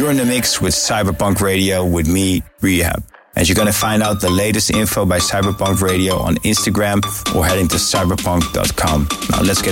You're in the mix with Cyberpunk Radio with me, Rehab. And you're going to find out the latest info by Cyberpunk Radio on Instagram or heading to cyberpunk.com. Now let's get